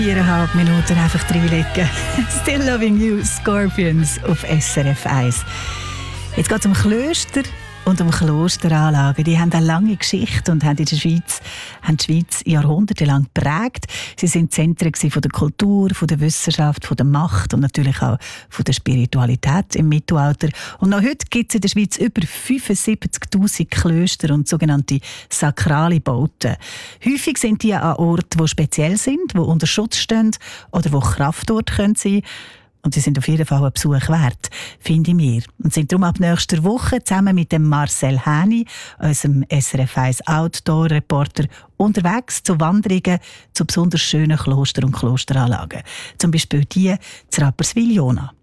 4,5 Minuten einfach reinlegen. Still Loving You, Scorpions auf SRF 1. Jetzt geht es um Klöster und um Klosteranlagen. Die haben eine lange Geschichte und haben die Schweiz jahrhundertelang geprägt. Sie sind Zentren von der Kultur, von der Wissenschaft, von der Macht und natürlich auch von der Spiritualität im Mittelalter. Und noch heute gibt es in der Schweiz über 75'000 Klöster und sogenannte sakrale Bauten. Häufig sind die an Orten, die speziell sind, die unter Schutz stehen oder wo Kraftorte sein können. Und sie sind auf jeden Fall einen Besuch wert, finde ich mir. Und sind darum ab nächster Woche zusammen mit dem Marcel Häni, unserem SRF 1 Outdoor-Reporter, unterwegs zu Wanderungen zu besonders schönen Klostern und Klosteranlagen. Zum Beispiel die zu Rapperswil-Jona.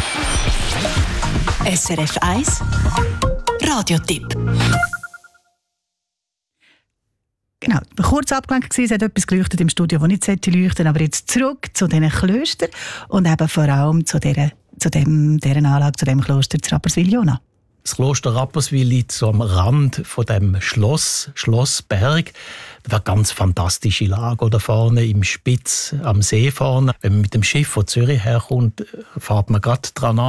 SRF 1 Radiotipp. Genau, kurz abgelenkt gewesen, es hat etwas geleuchtet im Studio, das nicht leuchten sollte, aber jetzt zurück zu diesen Klöstern und eben vor allem zu dieser Anlage, zu dem Kloster zu Rapperswil-Jona. Das Kloster Rapperswil liegt so am Rand von dem Schlossberg. Das war eine ganz fantastische Lage da vorne im Spitz am See vorne. Wenn man mit dem Schiff von Zürich herkommt, fährt man gerade dran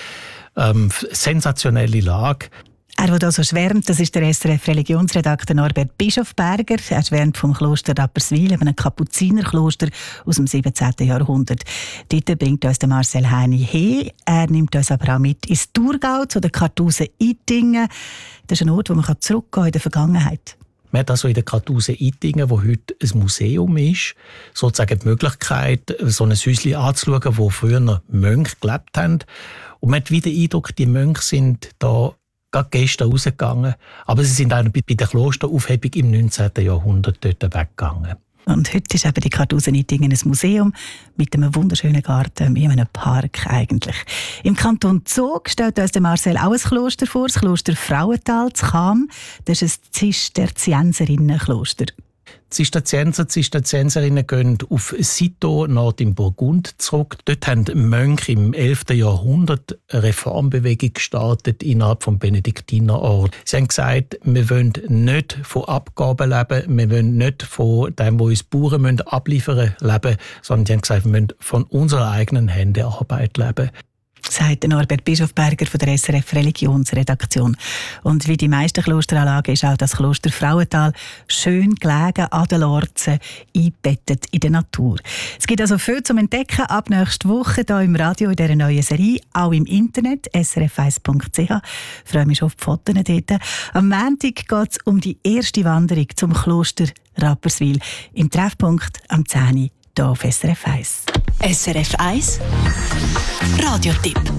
an. Sensationelle Lage. Er, der so schwärmt, das ist der SRF-Religionsredakteur Norbert Bischofberger. Er schwärmt vom Kloster Rapperswil, einem Kapuzinerkloster aus dem 17. Jahrhundert. Dort bringt uns der Marcel Häni hin. Er nimmt uns aber auch mit ins Thurgau, zu den Kartusen Ittigen. Das ist ein Ort, wo man zurückgehen kann in der Vergangenheit. Man hat also in der Kartuse Ittigen, wo heute ein Museum ist, sozusagen die Möglichkeit, so ein Häuschen anzuschauen, wo früher Mönche gelebt haben. Und man hat wieder den Eindruck, die Mönche sind da gerade gestern rausgegangen, aber sie sind auch bei der Klosteraufhebung im 19. Jahrhundert dort weggegangen. Und heute ist eben die Kartuse Ittigen ein Museum mit einem wunderschönen Garten, wie in einem Park eigentlich. Im Kanton Zug stellt uns der Marcel auch ein Kloster vor, das Kloster Frauental zu Cham. Das ist ein Zisterzienserinnenkloster. Die Zisterzienserinnen gehen auf Citeaux, Nord im Burgund, zurück. Dort haben Mönche im 11. Jahrhundert eine Reformbewegung gestartet innerhalb des Benediktinerordens. Sie haben gesagt, wir wollen nicht von Abgaben leben, wir wollen nicht von dem, was uns Bauern abliefern müssen, leben, sondern sie haben gesagt, wir wollen von unserer eigenen Hände Arbeit leben. Sagt Norbert Bischofberger von der SRF Religionsredaktion. Und wie die meisten Klosteranlagen ist auch das Kloster Frauental schön gelegen an den Lorzen, eingebettet in der Natur. Es gibt also viel zum Entdecken ab nächster Woche hier im Radio in dieser neuen Serie, auch im Internet, srf1.ch. Ich freue mich schon auf die Fotos dort. Am Montag geht es um die erste Wanderung zum Kloster Rapperswil im Treffpunkt am 10. hier auf SRF 1. SRF 1 Radiotipp.